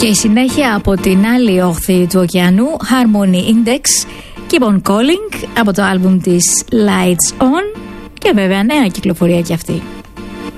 Και η συνέχεια από την άλλη όχθη του ωκεανού, Harmony Index, Keep on Calling από το άλμπουμ της Lights On, και βέβαια νέα κυκλοφορία κι αυτή.